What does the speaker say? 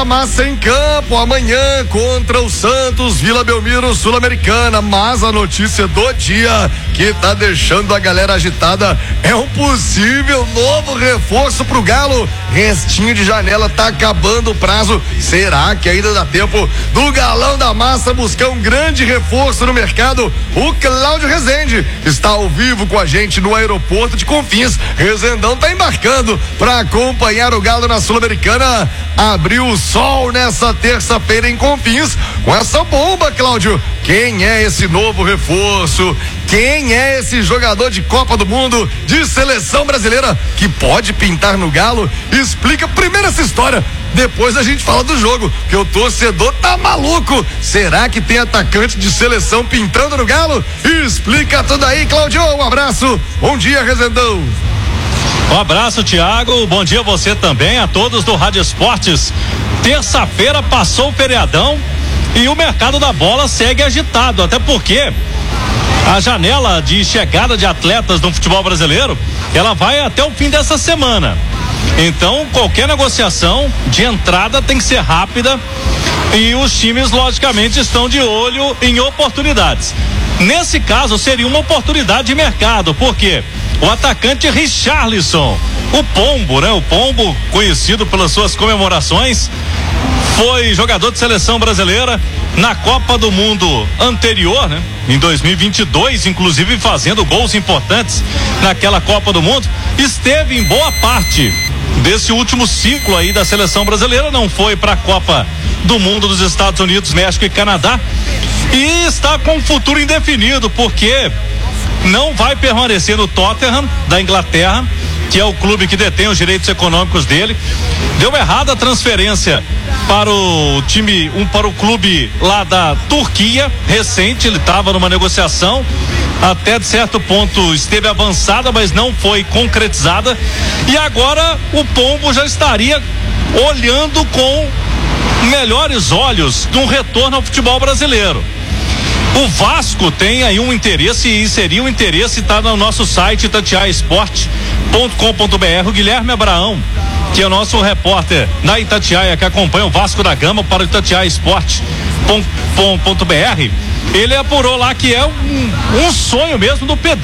da Massa em campo amanhã contra o Santos, Vila Belmiro, Sul-Americana. Mas a notícia do dia que tá deixando a galera agitada é um possível novo reforço pro Galo. Restinho de janela, tá acabando o prazo. Será que ainda dá tempo do Galão da Massa buscar um grande reforço no mercado? O Cláudio Rezende está ao vivo com a gente no aeroporto de Confins. Rezendão tá embarcando para acompanhar o Galo na Sul-Americana. Abriu o sol nessa terça-feira em Confins com essa bomba, Cláudio. Quem é esse novo reforço? Quem é esse jogador de Copa do Mundo, de seleção brasileira, que pode pintar no Galo? Explica primeiro essa história, depois a gente fala do jogo, que o torcedor tá maluco. Será que tem atacante de seleção pintando no Galo? Explica tudo aí, Cláudio. Um abraço, bom dia, Rezendão. Um abraço, Thiago, bom dia a você também, a todos do Rádio Esportes. Terça-feira passou o feriadão e o mercado da bola segue agitado, até porque a janela de chegada de atletas no futebol brasileiro, ela vai até o fim dessa semana. Então, qualquer negociação de entrada tem que ser rápida e os times, logicamente, estão de olho em oportunidades. Nesse caso, seria uma oportunidade de mercado, porque o atacante Richarlison, o Pombo, né? O Pombo, conhecido pelas suas comemorações, foi jogador de seleção brasileira na Copa do Mundo anterior, né? Em 2022, inclusive fazendo gols importantes naquela Copa do Mundo. Esteve em boa parte desse último ciclo aí da seleção brasileira, não foi para a Copa do Mundo dos Estados Unidos, México e Canadá, e está com um futuro indefinido, porque não vai permanecer no Tottenham da Inglaterra, que é o clube que detém os direitos econômicos dele. Deu errado a transferência para o time, para o clube lá da Turquia, recente. Ele estava numa negociação, até de certo ponto esteve avançada, mas não foi concretizada, e agora o Pombo já estaria olhando com melhores olhos de um retorno ao futebol brasileiro. O Vasco tem aí um interesse, e seria um interesse, tá no nosso site itatiaiasport.com.br. O Guilherme Abraão, que é o nosso repórter na Itatiaia, que acompanha o Vasco da Gama para o itatiaiasport.com.br, ele apurou lá que é um sonho mesmo do Pedro.